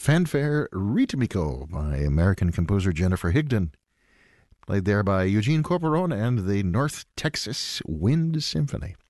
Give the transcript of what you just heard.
Fanfare Ritmico by American composer Jennifer Higdon, played there by Eugene Corporon and the North Texas Wind Symphony.